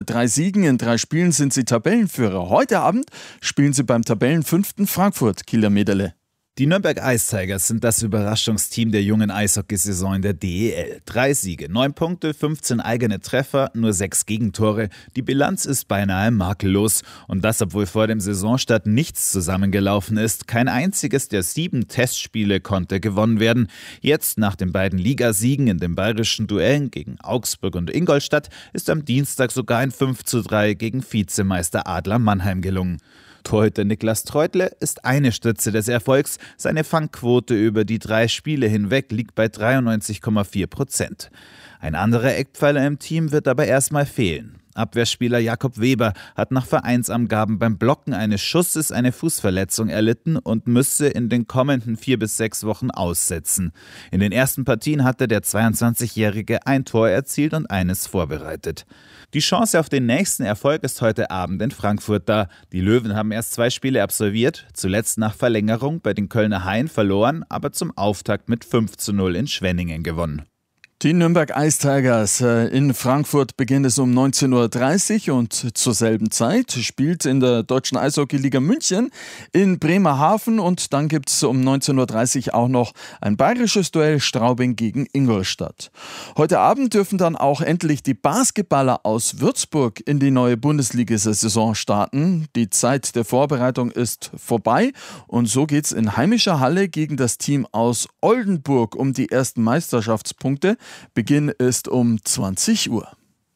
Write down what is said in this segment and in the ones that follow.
Mit 3 Siegen in 3 Spielen sind sie Tabellenführer. Heute Abend spielen sie beim Tabellenfünften Frankfurt Kieler Medaille. Die Nürnberg Ice Tigers sind das Überraschungsteam der jungen Eishockeysaison in der DEL. 3 Siege, 9 Punkte, 15 eigene Treffer, nur 6 Gegentore. Die Bilanz ist beinahe makellos. Und das, obwohl vor dem Saisonstart nichts zusammengelaufen ist. Kein einziges der 7 Testspiele konnte gewonnen werden. Jetzt, nach den beiden Ligasiegen in den bayerischen Duellen gegen Augsburg und Ingolstadt, ist am Dienstag sogar ein 5:3 gegen Vizemeister Adler Mannheim gelungen. Torhüter Niklas Treutle ist eine Stütze des Erfolgs. Seine Fangquote über die 3 Spiele hinweg liegt bei 93,4%. Ein anderer Eckpfeiler im Team wird aber erstmal fehlen. Abwehrspieler Jakob Weber hat nach Vereinsangaben beim Blocken eines Schusses eine Fußverletzung erlitten und müsse in den kommenden 4 bis 6 Wochen aussetzen. In den ersten Partien hatte der 22-Jährige ein Tor erzielt und eines vorbereitet. Die Chance auf den nächsten Erfolg ist heute Abend in Frankfurt da. Die Löwen haben erst 2 Spiele absolviert, zuletzt nach Verlängerung bei den Kölner Haien verloren, aber zum Auftakt mit 5:0 in Schwenningen gewonnen. Die Nürnberg Ice Tigers in Frankfurt beginnt es um 19:30 Uhr und zur selben Zeit spielt in der Deutschen Eishockey-Liga München in Bremerhaven und dann gibt es um 19:30 Uhr auch noch ein bayerisches Duell Straubing gegen Ingolstadt. Heute Abend dürfen dann auch endlich die Basketballer aus Würzburg in die neue Bundesliga-Saison starten. Die Zeit der Vorbereitung ist vorbei und so geht es in heimischer Halle gegen das Team aus Oldenburg um die ersten Meisterschaftspunkte. Beginn ist um 20 Uhr.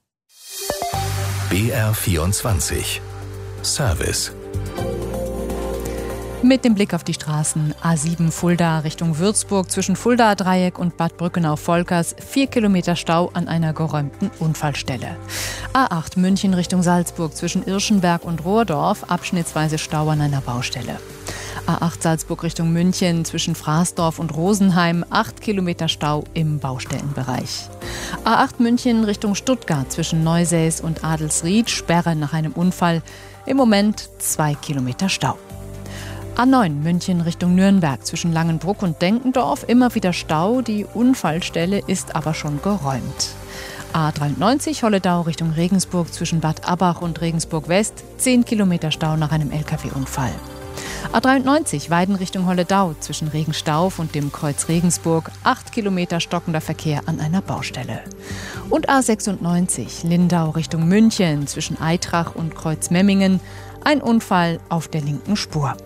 BR24 Service. Mit dem Blick auf die Straßen: A7 Fulda Richtung Würzburg zwischen Fuldaer Dreieck und Bad Brückenau-Volkers 4 Kilometer Stau an einer geräumten Unfallstelle. A8 München Richtung Salzburg zwischen Irschenberg und Rohrdorf abschnittsweise Stau an einer Baustelle. A8 Salzburg Richtung München zwischen Fraßdorf und Rosenheim 8 Kilometer Stau im Baustellenbereich. A8 München Richtung Stuttgart zwischen Neusäß und Adelsried Sperre nach einem Unfall. Im Moment 2 Kilometer Stau. A9 München Richtung Nürnberg zwischen Langenbruck und Denkendorf immer wieder Stau. Die Unfallstelle ist aber schon geräumt. A93 Holledau Richtung Regensburg zwischen Bad Abbach und Regensburg West 10 Kilometer Stau nach einem Lkw-Unfall. A93 Weiden Richtung Holledau zwischen Regenstauf und dem Kreuz Regensburg 8 Kilometer stockender Verkehr an einer Baustelle. Und A96 Lindau Richtung München zwischen Eitrach und Kreuz Memmingen ein Unfall auf der linken Spur.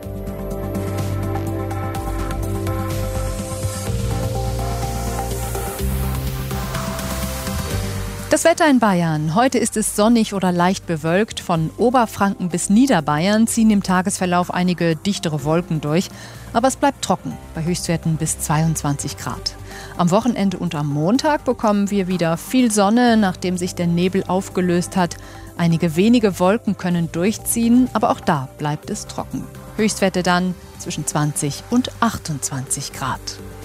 Das Wetter in Bayern. Heute ist es sonnig oder leicht bewölkt. Von Oberfranken bis Niederbayern ziehen im Tagesverlauf einige dichtere Wolken durch. Aber es bleibt trocken, bei Höchstwerten bis 22 Grad. Am Wochenende und am Montag bekommen wir wieder viel Sonne, nachdem sich der Nebel aufgelöst hat. Einige wenige Wolken können durchziehen, aber auch da bleibt es trocken. Höchstwerte dann zwischen 20 und 28 Grad.